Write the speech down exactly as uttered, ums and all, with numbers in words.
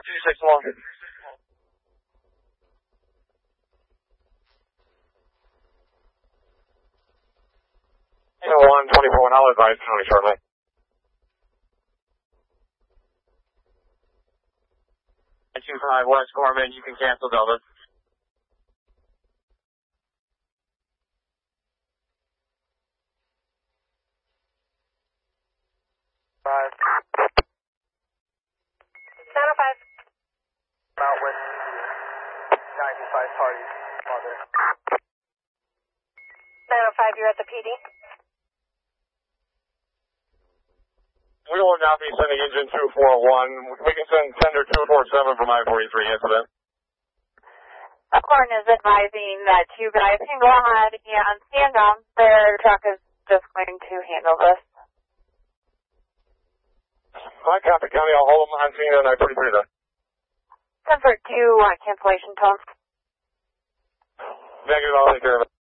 two six one. one twenty-four one, I'll advise Tony shortly. two five West Gorman, you can cancel Delta. Five. nine oh five. Mount West ninety-five parties, mother. nine oh five, you're at the P D? We will not be sending engine two four one. We can send tender two four seven from I forty-three incident. Acorn is advising that you guys can go ahead and stand down. Their truck is just going to handle this. Hi, Copy County. I'll hold them on scene and I forty-three then. ten for two uh, cancellation tones. Negative, I'll take care of it.